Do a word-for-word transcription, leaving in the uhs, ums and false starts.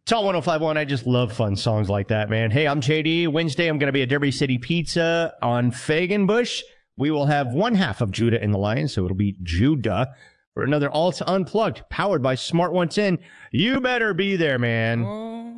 Tall one oh five point one, I just love fun songs like that, man. Hey, I'm J D. Wednesday, I'm going to be at Derby City Pizza on Fagenbush. We will have one half of Judah in the line, so it'll be Judah for another Alt Unplugged, powered by Smart one ten. You better be there, man.